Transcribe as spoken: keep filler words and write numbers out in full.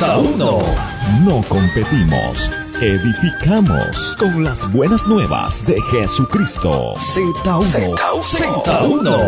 Z uno. No competimos, edificamos con las buenas nuevas de Jesucristo. Z uno. Z uno.